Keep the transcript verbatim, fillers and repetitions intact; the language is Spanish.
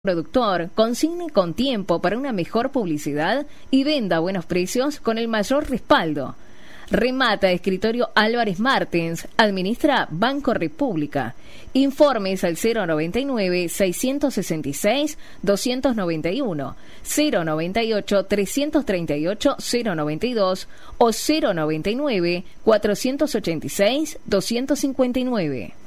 Productor, consigne con tiempo para una mejor publicidad y venda a buenos precios con el mayor respaldo. Remata Escritorio Álvarez Martens, administra Banco República. Informes al cero noventa y nueve, seiscientos sesenta y seis, doscientos noventa y uno, cero noventa y ocho, trescientos treinta y ocho, cero noventa y dos o cero noventa y nueve, cuatrocientos ochenta y seis, doscientos cincuenta y nueve.